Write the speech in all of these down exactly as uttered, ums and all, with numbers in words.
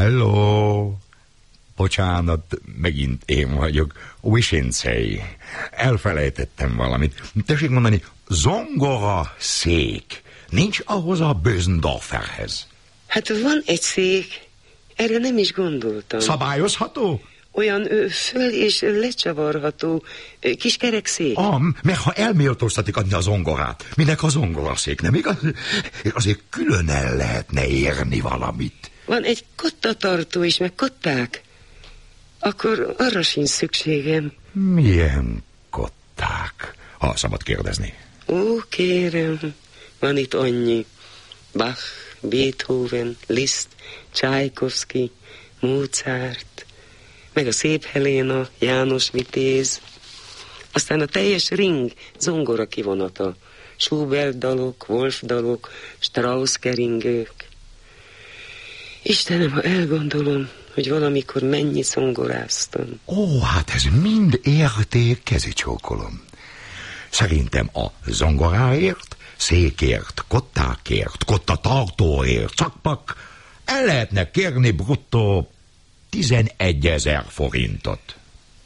Hello! Bocsánat, megint én vagyok. Wisincei. Elfelejtettem valamit. Tessék mondani, zongora szék. Nincs ahhoz a Bösendorferhez. Hát van egy szék. Erre nem is gondoltam. Szabályozható? Olyan ö, föl és lecsavarható ö, kis kerekszék. Ah, mert ha elméltóztatik adni a zongorát, minek a zongoraszék, nem igaz? Azért külön el lehetne érni valamit. Van egy kottatartó is, meg kották. Akkor arra sincs szükségem. Milyen kották? Ha szabad kérdezni. Ó, kérem, van itt annyi. Bach, Beethoven, Liszt, Csajkovszki, Mozart, meg a Szép Helena, János Vitéz, aztán a teljes ring zongora kivonata, Schubert dalok, Wolf dalok, Strauss keringők. Istenem, ha elgondolom, hogy valamikor mennyi zongoráztam. Ó, hát ez mind érték, kezicsókolom. Szerintem a zongoráért, székért, kottákért, kottatartóért, csakpak el lehetne kérni bruttó tizenegyezer forintot.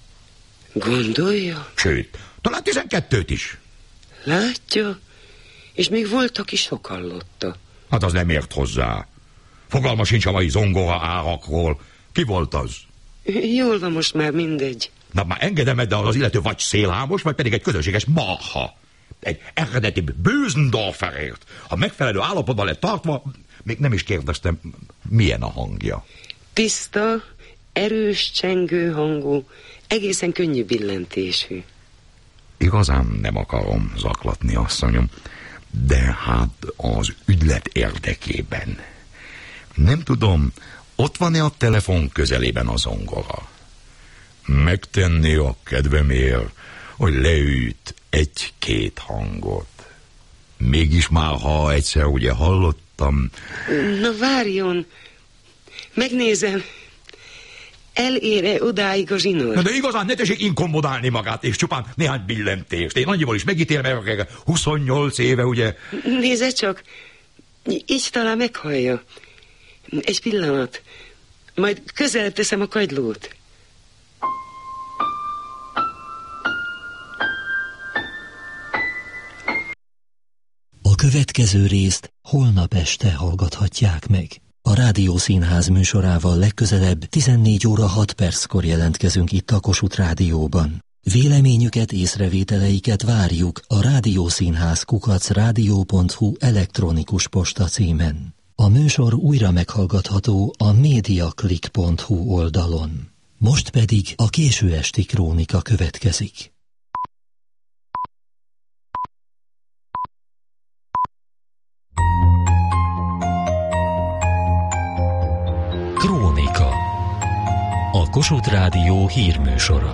Gondolja? Sőt, talán tizenkettőt is. Látja? És még volt, aki sok hallotta. Hát az nem ért hozzá. Fogalma sincs a mai zongora árakról. Ki volt az? Jól van, most már mindegy. Na már engedem, de az illető vagy szélhámos, vagy pedig egy közönséges marha. Egy eredeti Bösendorferért. Ha megfelelő állapotban lett tartva, még nem is kérdeztem, milyen a hangja. Tiszta, erős, csengő hangú, egészen könnyű billentésű. Igazán nem akarom zaklatni, asszonyom, de hát az ügylet érdekében. Nem tudom, ott van-e a telefon közelében a zongora? Megtenni a kedvemért, hogy leüt egy-két hangot. Mégis már, ha egyszer ugye hallottam... Na várjon, megnézem, elére odáig a zsinór. Na de igazán ne tessék inkommodálni magát, és csupán néhány billentést. Én annyiból is megítélem, mert huszonnyolc éve, ugye... Nézze csak, így talán meghallja. Egy pillanat, majd közel teszem a kagylót. A következő részt holnap este hallgathatják meg. A Rádiószínház műsorával legközelebb tizennégy óra hat perckor jelentkezünk itt a Kossuth Rádióban. Véleményüket, észrevételeiket várjuk a rádiószínház kukac rádió pont hu elektronikus posta címen. A műsor újra meghallgatható a mediaclick pont hu oldalon. Most pedig a késő esti krónika következik. Krónika. A Kossuth Rádió hírműsora.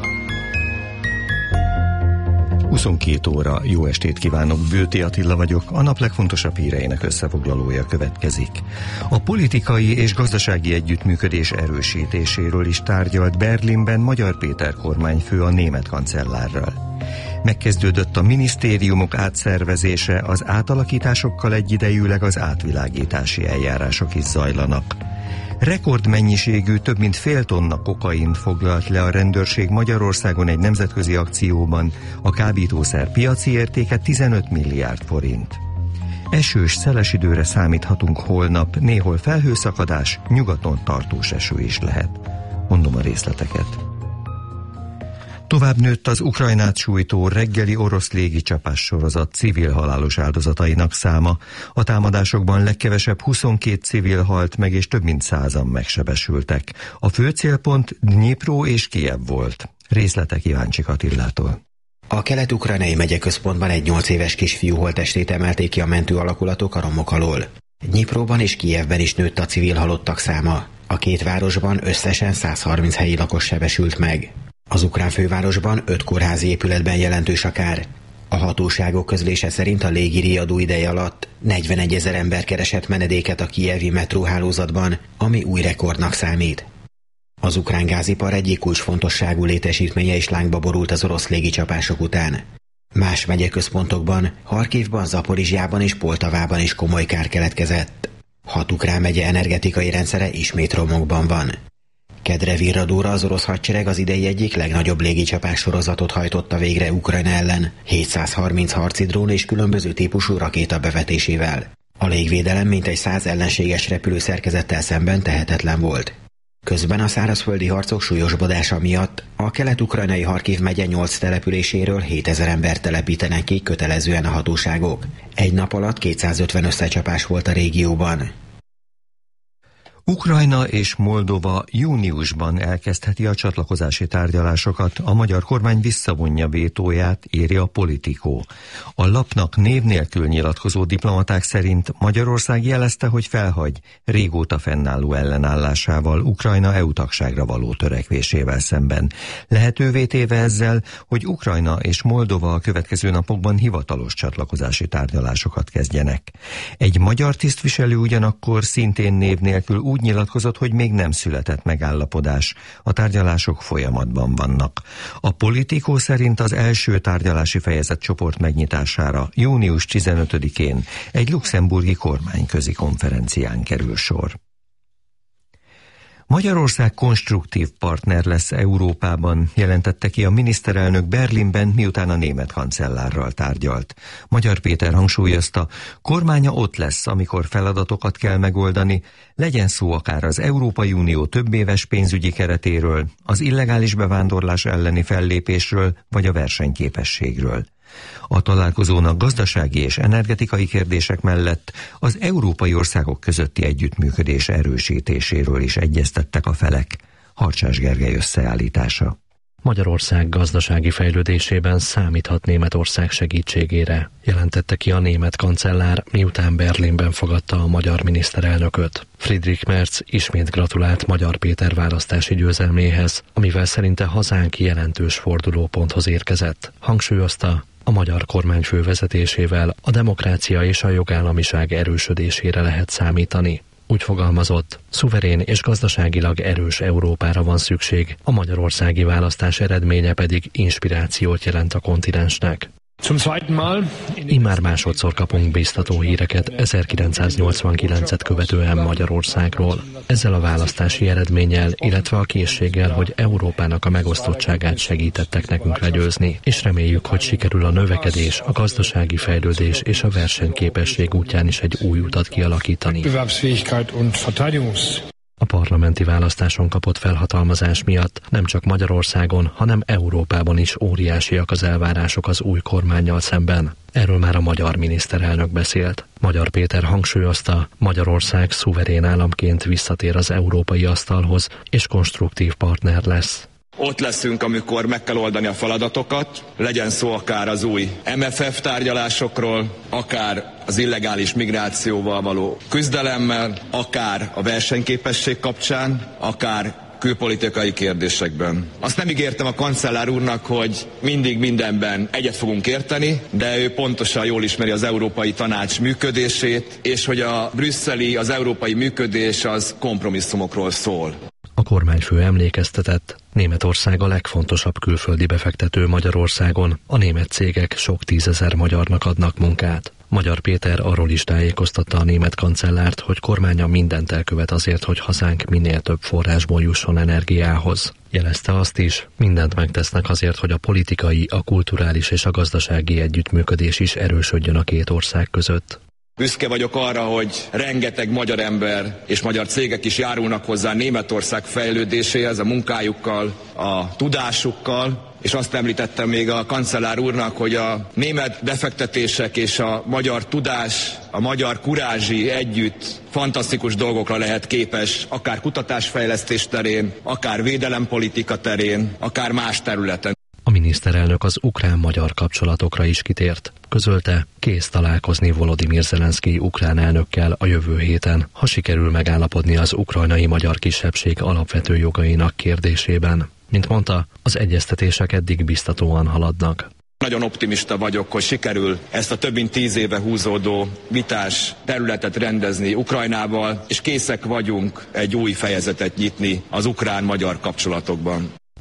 huszonkét óra, jó estét kívánok, Bőti Attila vagyok, a nap legfontosabb híreinek összefoglalója következik. A politikai és gazdasági együttműködés erősítéséről is tárgyalt Berlinben Magyar Péter kormányfő a német kancellárral. Megkezdődött a minisztériumok átszervezése, az átalakításokkal egyidejűleg az átvilágítási eljárások is zajlanak. Rekordmennyiségű, több mint fél tonna kokaint foglalt le a rendőrség Magyarországon egy nemzetközi akcióban, a kábítószer piaci értéke tizenöt milliárd forint. Esős, szeles időre számíthatunk holnap, néhol felhőszakadás, nyugaton tartós eső is lehet. Mondom a részleteket. Tovább nőtt az Ukrajnát sújtó reggeli orosz légicsapás sorozat civil halálos áldozatainak száma. A támadásokban legkevesebb huszonkét civil halt meg, és több mint százan megsebesültek. A fő célpont Dnyipró és Kijev volt. Részletek Iváncsik Attilától. A kelet-ukrajnai megyeközpontban egy nyolc éves kisfiú holttestét emelték ki a mentő alakulatok a romok alól. Dnyipróban és Kijevben is nőtt a civil halottak száma. A két városban összesen száz harminc helyi lakos sebesült meg. Az ukrán fővárosban öt kórházi épületben jelentős a kár. A hatóságok közlése szerint a légi riadó ideje alatt negyvenegyezer ember keresett menedéket a kijevi metróhálózatban, ami új rekordnak számít. Az ukrán gázipar egyik kulcsfontosságú létesítménye is lángba borult az orosz légicsapások után. Más megyeközpontokban, Harkivban, Zaporizsjában és Poltavában is komoly kár keletkezett. Hat ukrán megye energetikai rendszere ismét romokban van. Kedre virradóra az orosz hadsereg az idei egyik legnagyobb légicsapás sorozatot hajtotta végre Ukrajna ellen, hétszázharminc harci drón és különböző típusú rakéta bevetésével. A légvédelem mintegy száz ellenséges repülőszerkezettel szemben tehetetlen volt. Közben a szárazföldi harcok súlyosbodása miatt a kelet-ukrajnai Harkiv megye nyolc településéről hétezer embert telepítenek ki kötelezően a hatóságok. Egy nap alatt kétszázötven összecsapás volt a régióban. Ukrajna és Moldova júniusban elkezdheti a csatlakozási tárgyalásokat, a magyar kormány visszavonja vétóját, írja a Politico. A lapnak név nélkül nyilatkozó diplomaták szerint Magyarország jelezte, hogy felhagy régóta fennálló ellenállásával Ukrajna é u tagságra való törekvésével szemben. Lehetővé téve ezzel, hogy Ukrajna és Moldova a következő napokban hivatalos csatlakozási tárgyalásokat kezdjenek. Egy magyar tisztviselő ugyanakkor szintén név nélkül úgy nyilatkozott, hogy még nem született megállapodás, a tárgyalások folyamatban vannak. A Politico szerint az első tárgyalási fejezet csoport megnyitására június tizenötödikén egy luxemburgi kormányközi konferencián kerül sor. Magyarország konstruktív partner lesz Európában, jelentette ki a miniszterelnök Berlinben, miután a német kancellárral tárgyalt. Magyar Péter hangsúlyozta, kormánya ott lesz, amikor feladatokat kell megoldani, legyen szó akár az Európai Unió többéves pénzügyi keretéről, az illegális bevándorlás elleni fellépésről vagy a versenyképességről. A találkozónak gazdasági és energetikai kérdések mellett az európai országok közötti együttműködés erősítéséről is egyeztettek a felek. Harcsás Gergely összeállítása. Magyarország gazdasági fejlődésében számíthat Németország segítségére, jelentette ki a német kancellár, miután Berlinben fogadta a magyar miniszterelnököt. Friedrich Merz ismét gratulált Magyar Péter választási győzelméhez, amivel szerinte hazánk jelentős fordulóponthoz érkezett. Hangsúlyozta, a magyar kormányfő vezetésével a demokrácia és a jogállamiság erősödésére lehet számítani. Úgy fogalmazott, szuverén és gazdaságilag erős Európára van szükség, a magyarországi választás eredménye pedig inspirációt jelent a kontinensnek. Immár másodszor kapunk biztató híreket ezerkilencszáznyolcvankilencet követően Magyarországról. Ezzel a választási eredménnyel, illetve a készséggel, hogy Európának a megosztottságát segítettek nekünk legyőzni, és reméljük, hogy sikerül a növekedés, a gazdasági fejlődés és a versenyképesség útján is egy új utat kialakítani. A parlamenti választáson kapott felhatalmazás miatt nem csak Magyarországon, hanem Európában is óriásiak az elvárások az új kormánnyal szemben. Erről már a magyar miniszterelnök beszélt. Magyar Péter hangsúlyozta, Magyarország szuverén államként visszatér az európai asztalhoz, és konstruktív partner lesz. Ott leszünk, amikor meg kell oldani a feladatokat, legyen szó akár az új em ef ef tárgyalásokról, akár az illegális migrációval való küzdelemmel, akár a versenyképesség kapcsán, akár külpolitikai kérdésekben. Azt nem ígértem a kancellár úrnak, hogy mindig mindenben egyet fogunk érteni, de ő pontosan jól ismeri az Európai Tanács működését, és hogy a brüsszeli, az európai működés az kompromisszumokról szól. A kormányfő emlékeztetett, Németország a legfontosabb külföldi befektető Magyarországon, a német cégek sok tízezer magyarnak adnak munkát. Magyar Péter arról is tájékoztatta a német kancellárt, hogy kormánya mindent elkövet azért, hogy hazánk minél több forrásból jusson energiához. Jelezte azt is, mindent megtesznek azért, hogy a politikai, a kulturális és a gazdasági együttműködés is erősödjön a két ország között. Büszke vagyok arra, hogy rengeteg magyar ember és magyar cégek is járulnak hozzá Németország fejlődéséhez a munkájukkal, a tudásukkal, és azt említettem még a kancellár úrnak, hogy a német befektetések és a magyar tudás, a magyar kurázsi együtt fantasztikus dolgokra lehet képes, akár kutatásfejlesztés terén, akár védelempolitika terén, akár más területen. A miniszterelnök az ukrán-magyar kapcsolatokra is kitért. Közölte, kész találkozni Volodymyr Zelenszkij ukrán elnökkel a jövő héten, ha sikerül megállapodni az ukrajnai magyar kisebbség alapvető jogainak kérdésében. Mint mondta, az egyeztetések eddig biztatóan haladnak. Nagyon optimista vagyok, hogy sikerül ezt a több mint tíz éve húzódó vitás területet rendezni Ukrajnával, és készek vagyunk egy új fejezetet nyitni az ukrán-magyar kapcsolatokban.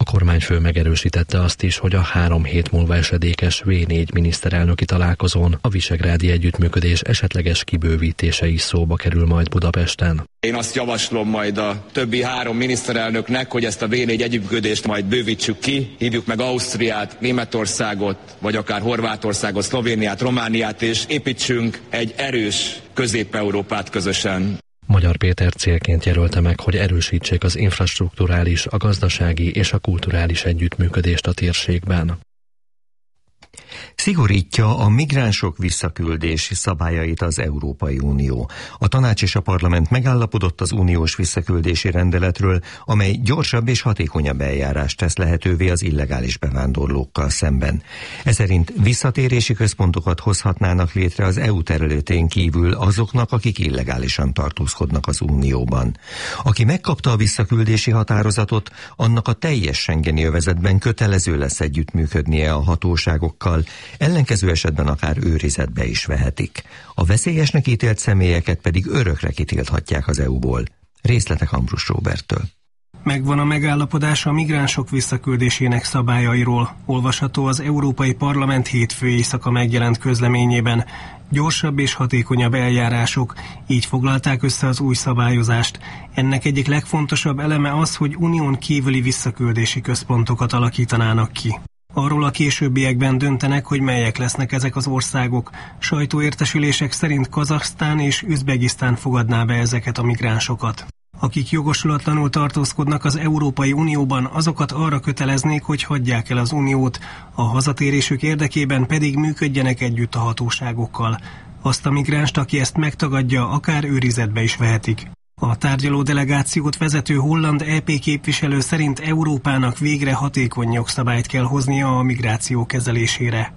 A kormányfő megerősítette azt is, hogy a három hét múlva esedékes vé négy miniszterelnöki találkozón a visegrádi együttműködés esetleges kibővítése is szóba kerül majd Budapesten. Én azt javaslom majd a többi három miniszterelnöknek, hogy ezt a vé négy együttműködést majd bővítsük ki, hívjuk meg Ausztriát, Németországot, vagy akár Horvátországot, Szlovéniát, Romániát, és építsünk egy erős Közép-Európát közösen. Magyar Péter célként jelölte meg, hogy erősítsék az infrastrukturális, a gazdasági és a kulturális együttműködést a térségben. Szigorítja a migránsok visszaküldési szabályait az Európai Unió. A tanács és a parlament megállapodott az uniós visszaküldési rendeletről, amely gyorsabb és hatékonyabb eljárást tesz lehetővé az illegális bevándorlókkal szemben. Ezszerint visszatérési központokat hozhatnának létre az é u területén kívül azoknak, akik illegálisan tartózkodnak az Unióban. Aki megkapta a visszaküldési határozatot, annak a teljes schengeni övezetben kötelező lesz együttműködnie a hatóságokkal, ellenkező esetben akár őrizetbe is vehetik. A veszélyesnek ítélt személyeket pedig örökre kitilthatják az é u-ból. Részletek Ambrus Róberttől. Megvan a megállapodás a migránsok visszaküldésének szabályairól, olvasható az Európai Parlament hétfő éjszaka megjelent közleményében. Gyorsabb és hatékonyabb eljárások, így foglalták össze az új szabályozást. Ennek egyik legfontosabb eleme az, hogy unión kívüli visszaküldési központokat alakítanának ki. Arról a későbbiekben döntenek, hogy melyek lesznek ezek az országok. Sajtóértesülések szerint Kazahsztán és Üzbegisztán fogadná be ezeket a migránsokat. Akik jogosulatlanul tartózkodnak az Európai Unióban, azokat arra köteleznék, hogy hagyják el az Uniót, a hazatérésük érdekében pedig működjenek együtt a hatóságokkal. Azt a migránst, aki ezt megtagadja, akár őrizetbe is vehetik. A tárgyaló delegációt vezető holland é pé képviselő szerint Európának végre hatékony jogszabályt kell hoznia a migráció kezelésére.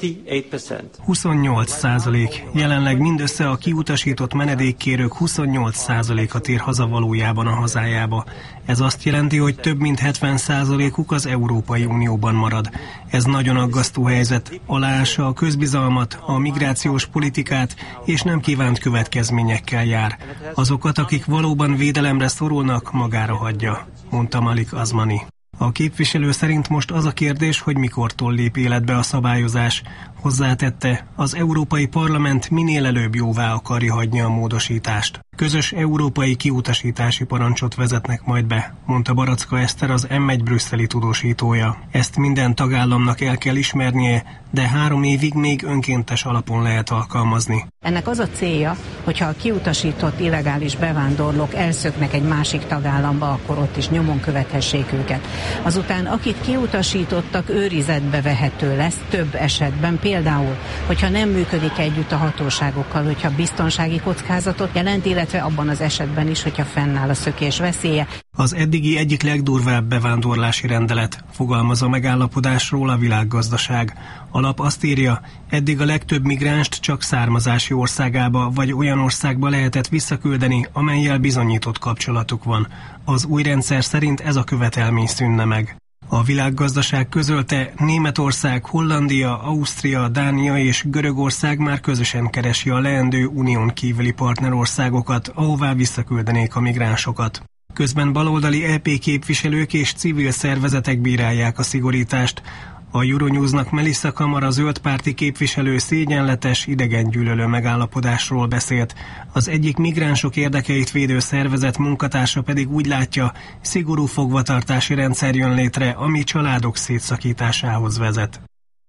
huszonnyolc százalék. Jelenleg mindössze a kiutasított menedékkérők huszonnyolc százaléka tér haza valójában a hazájába. Ez azt jelenti, hogy több mint hetven százalékuk az Európai Unióban marad. Ez nagyon aggasztó helyzet, aláássa a közbizalmat, a migrációs politikát, és nem kívánt következményekkel jár. Azokat, akik valóban védelemre szorulnak, magára hagyja, mondta Malik Azmani. A képviselő szerint most az a kérdés, hogy mikortól lép életbe a szabályozás. Hozzátette, az Európai Parlament minél előbb jóvá akarja hagyni a módosítást. Közös európai kiutasítási parancsot vezetnek majd be, mondta Baracka Eszter, az em egy brüsszeli tudósítója. Ezt minden tagállamnak el kell ismernie, de három évig még önkéntes alapon lehet alkalmazni. Ennek az a célja, hogyha a kiutasított illegális bevándorlók elszöknek egy másik tagállamba, akkor ott is nyomon követhessék őket. Azután akit kiutasítottak, őrizetbe vehető lesz több esetben, például, hogyha nem működik együtt a hatóságokkal, hogyha biztonsági kockázatot jelent, illetve abban az esetben is, hogyha fennáll a szökés veszélye. Az eddigi egyik legdurvább bevándorlási rendelet, fogalmaz a megállapodásról a Világgazdaság. A lap azt írja, eddig a legtöbb migránst csak származási országába vagy olyan országba lehetett visszaküldeni, amellyel bizonyított kapcsolatuk van. Az új rendszer szerint ez a követelmény szűnne meg. A Világgazdaság közölte, Németország, Hollandia, Ausztria, Dánia és Görögország már közösen keresi a leendő unión kívüli partnerországokat, ahová visszaküldenék a migránsokat. Közben baloldali é pé képviselők és civil szervezetek bírálják a szigorítást. A Euronewsnak Melissa Kamara zöldpárti képviselő szégyenletes, idegengyűlölő megállapodásról beszélt. Az egyik migránsok érdekeit védő szervezet munkatársa pedig úgy látja, szigorú fogvatartási rendszer jön létre, ami családok szétszakításához vezet.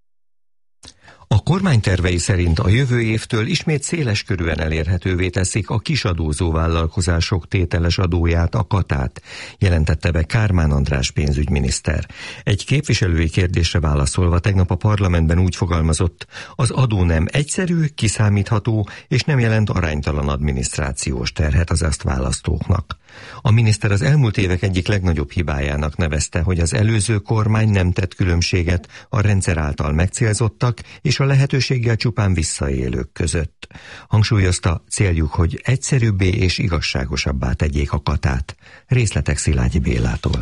A kormány tervei szerint a jövő évtől ismét széleskörűen elérhetővé teszik a kisadózó vállalkozások tételes adóját, a katát, jelentette be Kármán András pénzügyminiszter. Egy képviselői kérdésre válaszolva tegnap a parlamentben úgy fogalmazott, az adó nem egyszerű, kiszámítható és nem jelent aránytalan adminisztrációs terhet az ezt választóknak. A miniszter az elmúlt évek egyik legnagyobb hibájának nevezte, hogy az előző kormány nem tett különbséget a rendszer által megcélzottak és a lehetőséggel csupán visszaélők között. Hangsúlyozta, céljuk, hogy egyszerűbbé és igazságosabbá tegyék a katát. Részletek Szilágyi Bélától.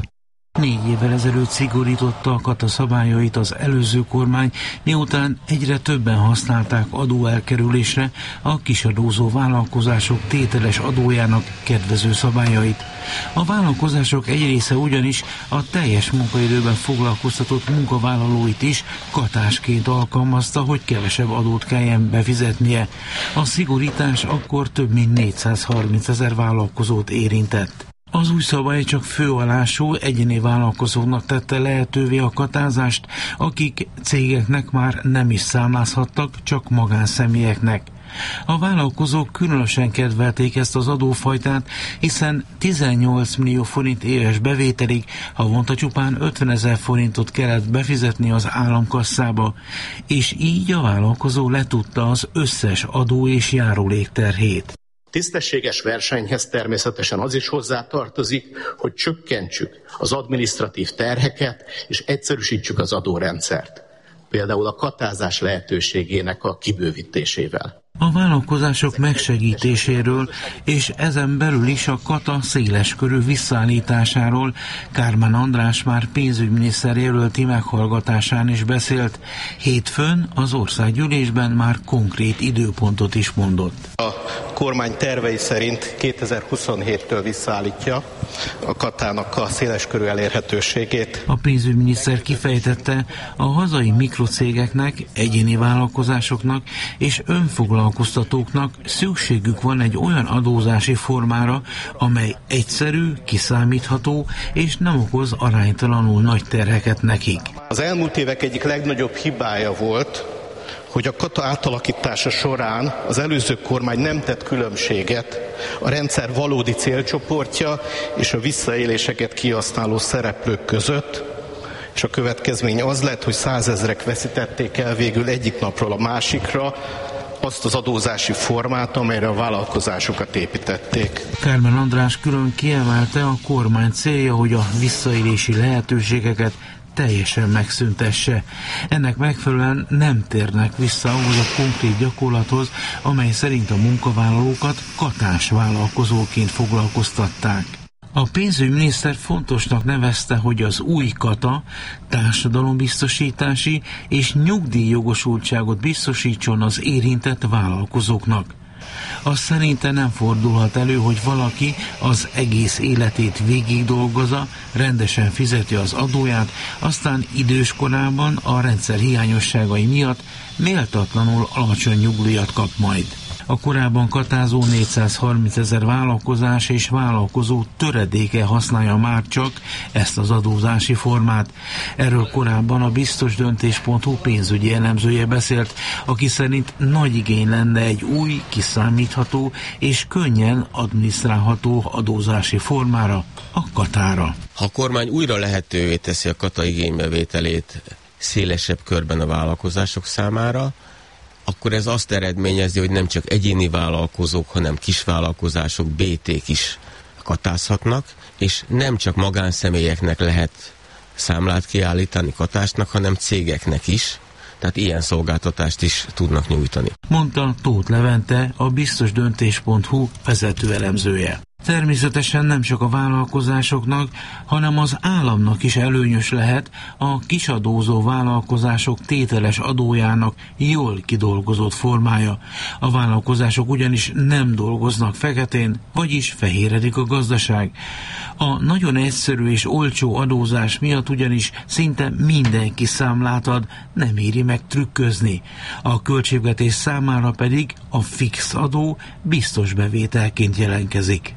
Négy évvel ezelőtt szigorította a kata szabályait az előző kormány, miután egyre többen használták adóelkerülésre a kisadózó vállalkozások tételes adójának kedvező szabályait. A vállalkozások egy része ugyanis a teljes munkaidőben foglalkoztatott munkavállalóit is katásként alkalmazta, hogy kevesebb adót kelljen befizetnie. A szigorítás akkor több mint négyszázharmincezer vállalkozót érintett. Az új szabály csak főalású egyéni vállalkozóknak tette lehetővé a katázást, akik cégeknek már nem is számlázhattak, csak magánszemélyeknek. A vállalkozók különösen kedvelték ezt az adófajtát, hiszen tizennyolc millió forint éves bevételig havonta csupán ötvenezer forintot kellett befizetni az államkasszába, és így a vállalkozó letudta az összes adó és járulékterhét. Tisztességes versenyhez természetesen az is hozzátartozik, hogy csökkentsük az adminisztratív terheket és egyszerűsítsük az adórendszert. Például a katázás lehetőségének a kibővítésével. A vállalkozások megsegítéséről és ezen belül is a kata széleskörű visszaállításáról Kármán András már pénzügyminiszter jelölti meghallgatásán is beszélt. Hétfőn az országgyűlésben már konkrét időpontot is mondott. A kormány tervei szerint kétezer-huszonhéttől visszaállítja a katának a széleskörű elérhetőségét. A pénzügyminiszter kifejtette, a hazai mikrocégeknek, egyéni vállalkozásoknak és önfoglalkoztatóknak szükségük van egy olyan adózási formára, amely egyszerű, kiszámítható és nem okoz aránytalanul nagy terheket nekik. Az elmúlt évek egyik legnagyobb hibája volt, hogy a kata átalakítása során az előző kormány nem tett különbséget a rendszer valódi célcsoportja és a visszaéléseket kihasználó szereplők között, és a következmény az lett, hogy százezrek veszítették el végül egyik napról a másikra azt az adózási formát, amelyre a vállalkozásokat építették. Kármán András külön kiemelte, a kormány célja, hogy a visszaélési lehetőségeket teljesen megszüntesse. Ennek megfelelően nem térnek vissza ahhoz a konkrét gyakorlathoz, amely szerint a munkavállalókat katás vállalkozóként foglalkoztatták. A pénzügyminiszter fontosnak nevezte, hogy az új kata társadalombiztosítási és nyugdíjjogosultságot biztosítson az érintett vállalkozóknak. Az szerinte nem fordulhat elő, hogy valaki az egész életét végig dolgozza, rendesen fizeti az adóját, aztán időskorában a rendszer hiányosságai miatt méltatlanul alacsony nyugdíjat kap majd. A korábban katázó négyszázharmincezer vállalkozás és vállalkozó töredéke használja már csak ezt az adózási formát. Erről korábban a biztosdöntés pont hu pénzügyi elemzője beszélt, aki szerint nagy igény lenne egy új, kiszámítható és könnyen adminisztrálható adózási formára, a katára. Ha a kormány újra lehetővé teszi a kata igénybevételét szélesebb körben a vállalkozások számára, akkor ez azt eredményezi, hogy nem csak egyéni vállalkozók, hanem kisvállalkozások, bé té-k is katázhatnak, és nem csak magánszemélyeknek lehet számlát kiállítani katásnak, hanem cégeknek is, tehát ilyen szolgáltatást is tudnak nyújtani. Mondta Tóth Levente, a biztosdöntés pont hu vezető elemzője. Természetesen nem csak a vállalkozásoknak, hanem az államnak is előnyös lehet a kisadózó vállalkozások tételes adójának jól kidolgozott formája. A vállalkozások ugyanis nem dolgoznak feketén, vagyis fehéredik a gazdaság. A nagyon egyszerű és olcsó adózás miatt ugyanis szinte mindenki számlát ad, nem éri meg trükközni. A költségvetés számára pedig a fix adó biztos bevételként jelentkezik.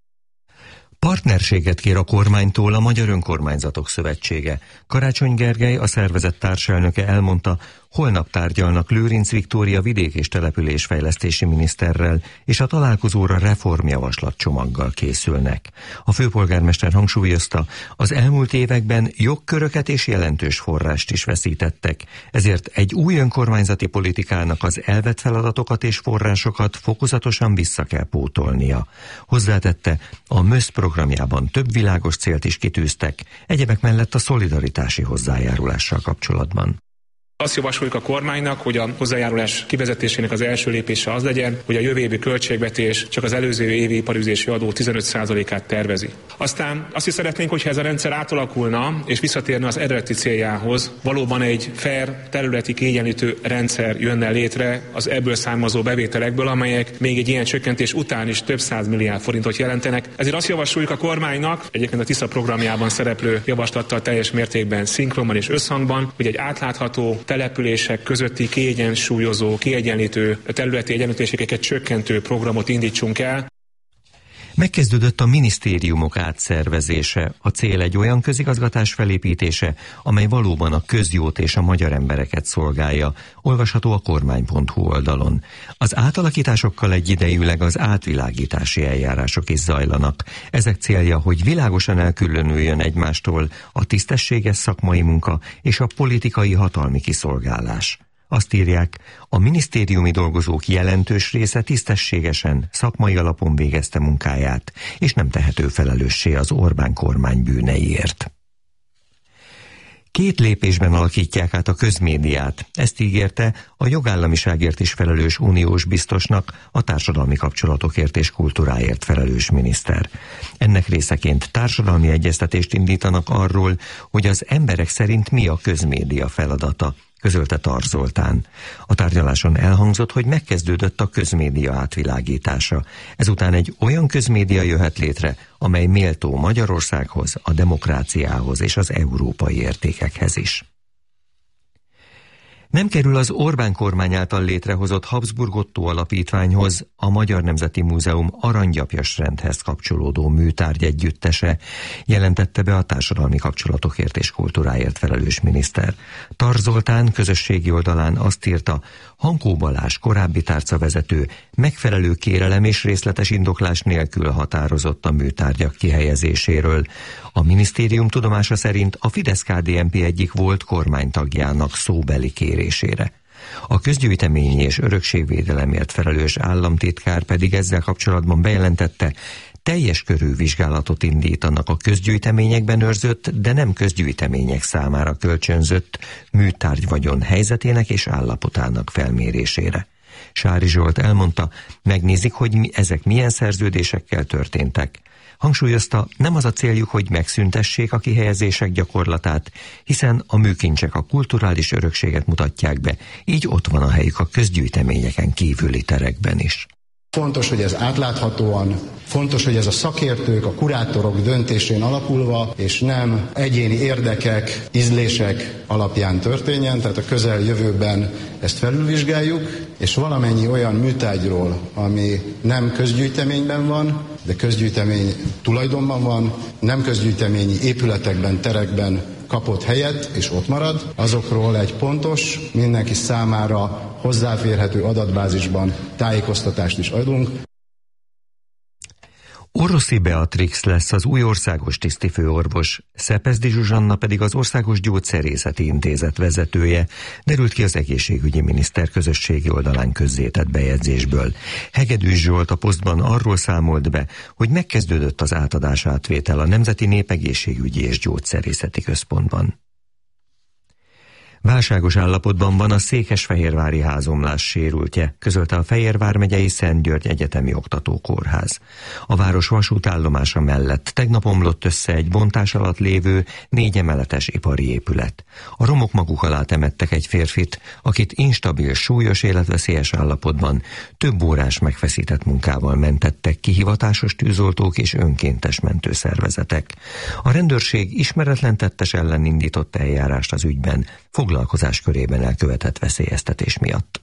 Partnerséget kér a kormánytól a Magyar Önkormányzatok Szövetsége. Karácsony Gergely, a szervezet társelnöke elmondta, holnap tárgyalnak Lőrinc Viktória vidék- és településfejlesztési miniszterrel, és a találkozóra reformjavaslat csomaggal készülnek. A főpolgármester hangsúlyozta, az elmúlt években jogköröket és jelentős forrást is veszítettek, ezért egy új önkormányzati politikának az elvett feladatokat és forrásokat fokozatosan vissza kell pótolnia. Hozzátette, a MÖSZ programjában több világos célt is kitűztek, egyebek mellett a szolidaritási hozzájárulással kapcsolatban. Azt javasoljuk a kormánynak, hogy a hozzájárulás kivezetésének az első lépése az legyen, hogy a jövő évi költségvetés csak az előző évi iparüzési adó tizenöt százalékát tervezi. Aztán azt is szeretnénk, hogyha ez a rendszer átalakulna és visszatérne az eredeti céljához, valóban egy fair, területi kiegyenlítő rendszer jönne létre az ebből származó bevételekből, amelyek még egy ilyen csökkentés után is több száz milliárd forintot jelentenek. Ezért azt javasoljuk a kormánynak, egyébként a TISZA programjában szereplő javaslattal teljes mértékben szinkronban és összhangban, hogy egy átlátható települések közötti kiegyensúlyozó, kiegyenlítő területi egyenlőtlenségeket csökkentő programot indítsunk el. Megkezdődött a minisztériumok átszervezése. A cél egy olyan közigazgatás felépítése, amely valóban a közjót és a magyar embereket szolgálja. Olvasható a kormány pont hu oldalon. Az átalakításokkal egyidejűleg az átvilágítási eljárások is zajlanak. Ezek célja, hogy világosan elkülönüljön egymástól a tisztességes szakmai munka és a politikai hatalmi kiszolgálás. Azt írják, a minisztériumi dolgozók jelentős része tisztességesen, szakmai alapon végezte munkáját, és nem tehető felelőssé az Orbán kormány bűneiért. Két lépésben alakítják át a közmédiát. Ezt ígérte a jogállamiságért is felelős uniós biztosnak a társadalmi kapcsolatokért és kultúráért felelős miniszter. Ennek részeként társadalmi egyeztetést indítanak arról, hogy az emberek szerint mi a közmédia feladata, közölte Tar Zoltán. A tárgyaláson elhangzott, hogy megkezdődött a közmédia átvilágítása. Ezután egy olyan közmédia jöhet létre, amely méltó Magyarországhoz, a demokráciához és az európai értékekhez is. Nem kerül az Orbán kormány által létrehozott Habsburg Otto alapítványhoz a Magyar Nemzeti Múzeum aranygyapjas rendhez kapcsolódó műtárgy együttese, jelentette be a társadalmi kapcsolatokért és kultúráért felelős miniszter. Tar Zoltán közösségi oldalán azt írta, Hankó Balázs korábbi tárcavezető megfelelő kérelem és részletes indoklás nélkül határozott a műtárgyak kihelyezéséről. A minisztérium tudomása szerint a Fidesz-ká dé en pé egyik volt kormánytagjának szóbeli kérésére. A közgyűjteményi és örökségvédelemért felelős államtitkár pedig ezzel kapcsolatban bejelentette, teljes körű vizsgálatot indítanak a közgyűjteményekben őrzött, de nem közgyűjtemények számára kölcsönzött műtárgyvagyon helyzetének és állapotának felmérésére. Sári Zsolt elmondta, megnézik, hogy mi, ezek milyen szerződésekkel történtek. Hangsúlyozta, nem az a céljuk, hogy megszüntessék a kihelyezések gyakorlatát, hiszen a műkincsek a kulturális örökséget mutatják be, így ott van a helyük a közgyűjteményeken kívüli terekben is. Fontos, hogy ez átláthatóan, fontos, hogy ez a szakértők, a kurátorok döntésén alapulva, és nem egyéni érdekek, ízlések alapján történjen, tehát a közeljövőben ezt felülvizsgáljuk, és valamennyi olyan műtárgyról, ami nem közgyűjteményben van, de közgyűjtemény tulajdonban van, nem közgyűjteményi épületekben, terekben kapott helyet, és ott marad, azokról egy pontos, mindenki számára hozzáférhető adatbázisban tájékoztatást is adunk. Oroszi Beatrix lesz az új országos tisztifőorvos, Szepezdi Zsuzsanna pedig az Országos Gyógyszerészeti Intézet vezetője, derült ki az egészségügyi miniszter közösségi oldalán közzétett bejegyzésből. Hegedűs Zsolt a Posztban arról számolt be, hogy megkezdődött az átadás átvétel a Nemzeti Népegészségügyi és Gyógyszerészeti Központban. Válságos állapotban van a székesfehérvári házomlás sérültje, közölte a Fejérvár megyei Szent György Egyetemi Oktatókórház. A város vasútállomása mellett tegnap omlott össze egy bontás alatt lévő négy emeletes ipari épület. A romok maguk alá temettek egy férfit, akit instabil, súlyos életveszélyes állapotban több órás megfeszített munkával mentettek ki hivatásos tűzoltók és önkéntes mentőszervezetek. A rendőrség ismeretlen tettes ellen indított eljárást az ügyben, foglalkozás körében elkövetett veszélyeztetés miatt.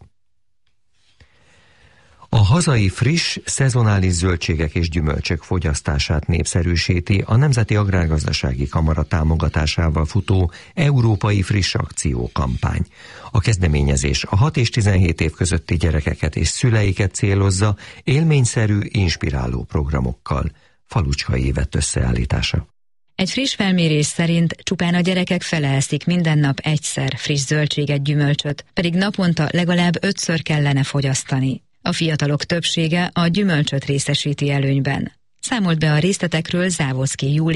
A hazai friss, szezonális zöldségek és gyümölcsök fogyasztását népszerűsíti a Nemzeti Agrárgazdasági Kamara támogatásával futó Európai Friss Akció kampány. A kezdeményezés a hat és tizenhét év közötti gyerekeket és szüleiket célozza élményszerű, inspiráló programokkal. Falucskai Évett összeállítása. Egy friss felmérés szerint csupán a gyerekek fele eszik minden nap egyszer friss zöldséget, gyümölcsöt, pedig naponta legalább ötször kellene fogyasztani. A fiatalok többsége a gyümölcsöt részesíti előnyben. Számolt be a részletekről Závoszki Júlia,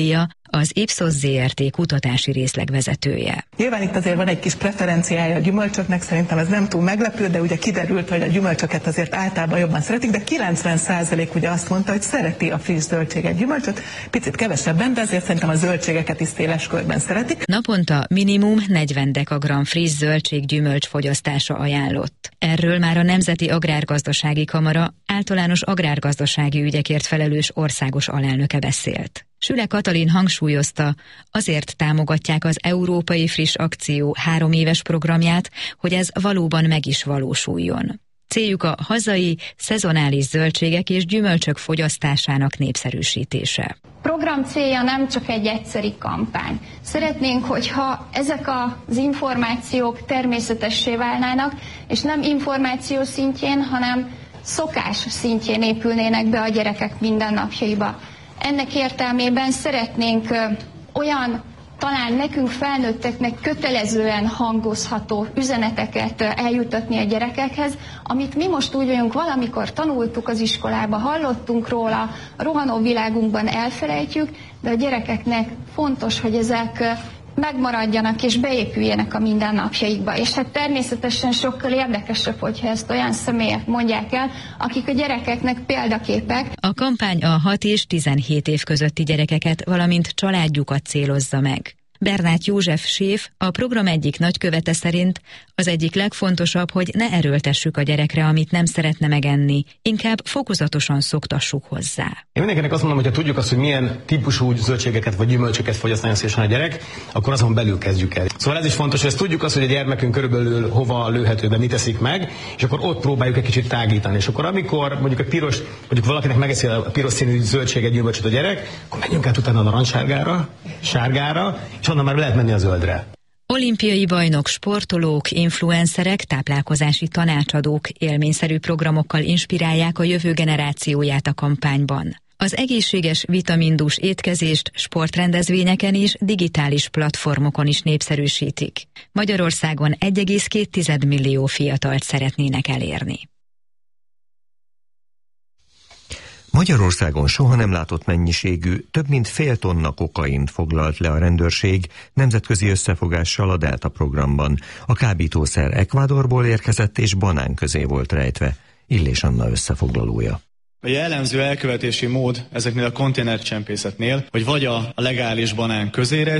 az Ipsos zé er té kutatási részlegvezetője. Nyilván itt azért van egy kis preferenciája a gyümölcsöknek, szerintem ez nem túl meglepő, de ugye kiderült, hogy a gyümölcsöket azért általában jobban szeretik, de kilencven százalék ugye azt mondta, hogy szereti a friss zöldséget, gyümölcsöt, picit kevesebben, de azért szerintem a zöldségeket is széles körben szeretik. Naponta minimum negyven dekagram friss zöldség gyümölcs fogyasztása ajánlott. Erről már a Nemzeti Agrárgazdasági Kamara általános agrárgazdasági ügyekért felelős országos alelnöke beszélt. Süle Katalin hangsúlyozta, azért támogatják az Európai Friss Akció három éves programját, hogy ez valóban meg is valósuljon. Céljuk a hazai, szezonális zöldségek és gyümölcsök fogyasztásának népszerűsítése. A program célja nem csak egy egyszeri kampány. Szeretnénk, hogyha ezek az információk természetessé válnának, és nem információ szintjén, hanem szokás szintjén épülnének be a gyerekek mindennapjaiba. Ennek értelmében szeretnénk olyan, talán nekünk felnőtteknek kötelezően hangozható üzeneteket eljutatni a gyerekekhez, amit mi most úgy vagyunk, valamikor tanultuk az iskolába, hallottunk róla, a rohanó világunkban elfelejtjük, de a gyerekeknek fontos, hogy ezek megmaradjanak és beépüljenek a mindennapjaikba. És hát természetesen sokkal érdekesebb, hogyha ezt olyan személyek mondják el, akik a gyerekeknek példaképek. A kampány a hat és tizenhét év közötti gyerekeket, valamint családjukat célozza meg. Bernát József séf, a program egyik nagykövete szerint az egyik legfontosabb, hogy ne erőltessük a gyerekre, amit nem szeretne megenni, inkább fokozatosan szoktassuk hozzá. Én mindenkinek azt mondom, hogy ha tudjuk azt, hogy milyen típusú zöldségeket vagy gyümölcsöket fogyaszt nagyon szívesen a gyerek, akkor azon belül kezdjük el. Szóval ez is fontos, hogy ezt tudjuk azt, hogy a gyermekünk körülbelül hova lőhető be, mit teszik meg, és akkor ott próbáljuk egy kicsit tágítani. És akkor amikor mondjuk a piros, mondjuk valakinek megeszi a piros színű zöldséget, gyümölcsöt a gyerek, akkor menjünk át utána a narancssárgára, sárgára, és onnan már lehet menni a zöldre. Olimpiai bajnok, sportolók, influencerek, táplálkozási tanácsadók élményszerű programokkal inspirálják a jövő generációját a kampányban. Az egészséges, vitamindús étkezést sportrendezvényeken és digitális platformokon is népszerűsítik. Magyarországon egy egész két millió fiatalt szeretnének elérni. Magyarországon soha nem látott mennyiségű, több mint fél tonna kokaint foglalt le a rendőrség nemzetközi összefogással a Delta programban. A kábítószer Ecuadorból érkezett és banán közé volt rejtve. Illés Anna összefoglalója. A jellemző elkövetési mód ezeknél a konténercsempészetnél, hogy vagy a legális banán közére